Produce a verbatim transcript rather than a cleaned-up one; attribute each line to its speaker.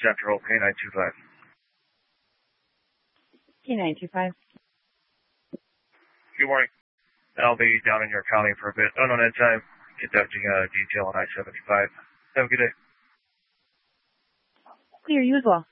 Speaker 1: Central, K nine two five.
Speaker 2: K nine two five.
Speaker 1: Good morning. I'll be down in your county for a bit. Unknown end time. Conducting a detail on I seventy-five. Have a good day.
Speaker 2: Clear, you as well.